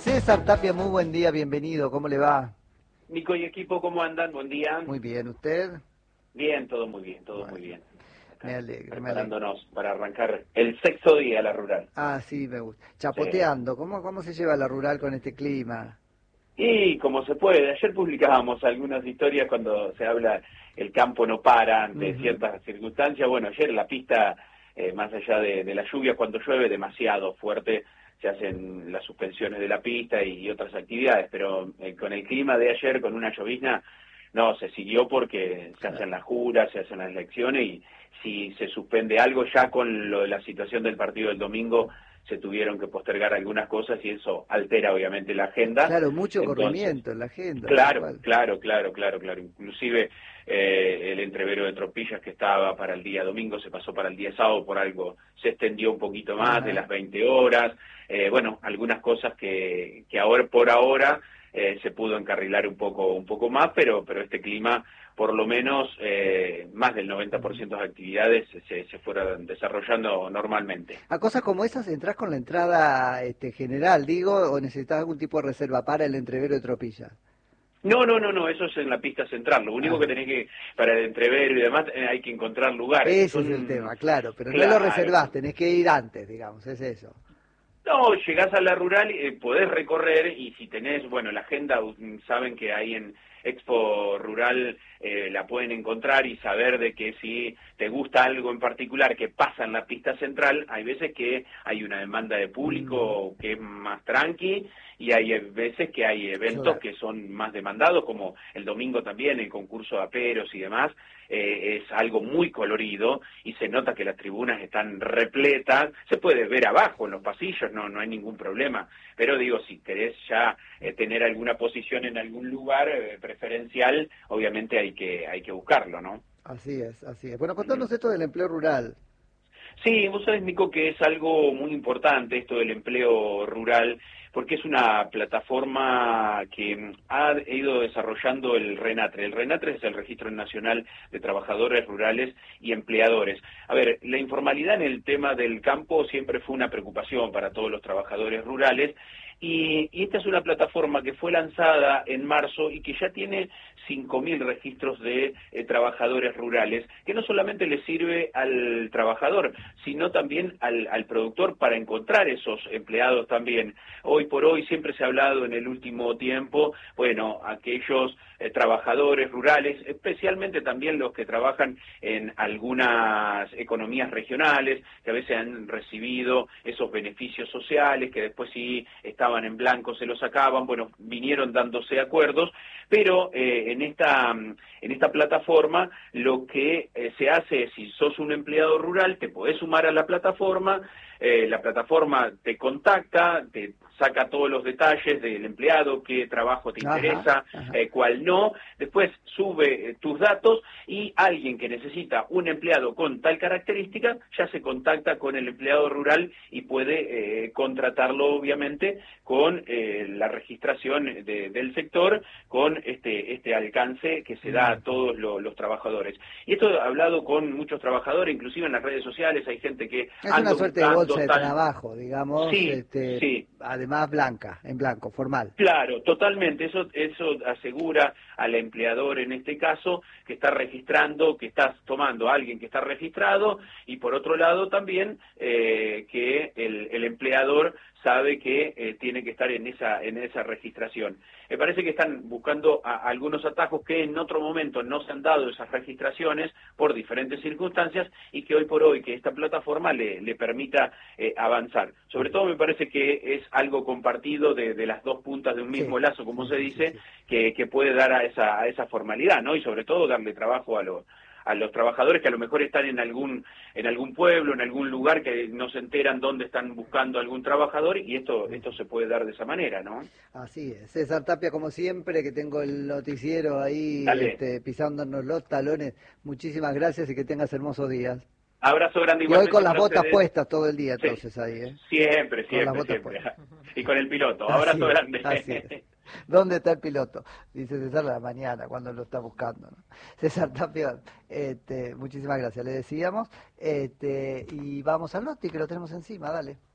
César Tapia, muy buen día, bienvenido, ¿cómo le va? Nico y equipo, ¿cómo andan? Buen día. Muy bien, ¿usted? Bien, todo muy bien, todo Bueno, muy bien. Acá, me alegro, preparándonos para arrancar el sexto día a la rural. Ah, sí, me gusta. Sí. Chapoteando, ¿cómo se lleva la rural con este clima? Y como se puede, ayer publicábamos algunas historias cuando se habla el campo no para ante ciertas circunstancias. Bueno, ayer la pista, más allá de la lluvia, cuando llueve demasiado fuerte, se hacen las suspensiones de la pista y otras actividades, pero con el clima de ayer, con una llovizna, no, se siguió porque se hacen las juras, se hacen las elecciones y si se suspende algo ya con lo de la situación del partido del domingo, se tuvieron que postergar algunas cosas y eso altera obviamente la agenda. Claro, mucho Entonces, corrimiento en la agenda. claro. Inclusive el entrevero de Tropillas que estaba para el día domingo se pasó para el día sábado, por algo se extendió un poquito más de las 20 horas. Bueno, algunas cosas que ahora por ahora se pudo encarrilar un poco más, pero este clima, por lo menos, más del 90% de las actividades se fueron desarrollando normalmente. A cosas como esas, ¿entrás con la entrada general, digo, o necesitas algún tipo de reserva para el entrevero de Tropilla? No, eso es en la pista central. Lo único que tenés que, para el entrevero y demás, hay que encontrar lugares. Ese es el tema, claro, pero no lo reservás, tenés que ir antes, digamos, es eso. No, llegás a la rural, podés recorrer y si tenés, bueno, la agenda, saben que ahí en Expo Rural la pueden encontrar y saber de que si te gusta algo en particular que pasa en la pista central, hay veces que hay una demanda de público que es más tranqui y hay veces que hay eventos que son más demandados, como el domingo también, el concurso de aperos y demás, es algo muy colorido y se nota que las tribunas están repletas, se puede ver abajo en los pasillos, no hay ningún problema, pero digo, si querés ya tener alguna posición en algún lugar preferencial, obviamente hay que buscarlo, ¿no? Así es. Bueno, contanos esto del empleo rural. Sí, vos sabés, Nico, que es algo muy importante esto del empleo rural, porque es una plataforma que ha ido desarrollando el RENATRE. El RENATRE es el Registro Nacional de Trabajadores Rurales y Empleadores. A ver, la informalidad en el tema del campo siempre fue una preocupación para todos los trabajadores rurales, y esta es una plataforma que fue lanzada en marzo y que ya tiene 5.000 registros de trabajadores rurales, que no solamente le sirve al trabajador, sino también al productor para encontrar esos empleados también. Hoy por hoy siempre se ha hablado en el último tiempo, bueno, aquellos trabajadores rurales, especialmente también los que trabajan en algunas economías regionales, que a veces han recibido esos beneficios sociales, que después sí estaban en blanco, se los sacaban, bueno, vinieron dándose acuerdos, pero en esta plataforma lo que se hace es, si sos un empleado rural, te podés sumar a la plataforma te contacta, te saca todos los detalles del empleado, qué trabajo te interesa, cuál no, después sube tus datos y alguien que necesita un empleado con tal característica ya se contacta con el empleado rural y puede contratarlo obviamente con la registración del sector, con este alcance que se da a todos los trabajadores. Y esto he hablado con muchos trabajadores, inclusive en las redes sociales hay gente que es una suerte de bolsa de trabajo, digamos, sí. Además en blanco, formal. Claro, totalmente, eso asegura al empleador en este caso que está registrando, que estás tomando a alguien que está registrado y por otro lado también que el empleador sabe que tiene que estar en esa registración. Me parece que están buscando algunos atajos que en otro momento no se han dado esas registraciones por diferentes circunstancias y que hoy por hoy que esta plataforma le permita avanzar. Sobre todo me parece que es algo compartido de las dos puntas de un mismo lazo, como se dice, que puede dar a esa formalidad, ¿no? Y sobre todo darle trabajo a los trabajadores que a lo mejor están en algún pueblo, en algún lugar que no se enteran dónde están buscando algún trabajador y esto se puede dar de esa manera, ¿no? Así es. César Tapia, como siempre, que tengo el noticiero ahí pisándonos los talones. Muchísimas gracias y que tengas hermosos días. Abrazo grande. Y hoy con las botas puestas todo el día, entonces, ahí, ¿eh? Siempre. Puestas. Y con el piloto. Abrazo grande. Así es. ¿Dónde está el piloto? Dice César a la mañana, cuando lo está buscando, ¿no? César Tapia, muchísimas gracias, le decíamos. Y vamos al Noti, que lo tenemos encima, dale.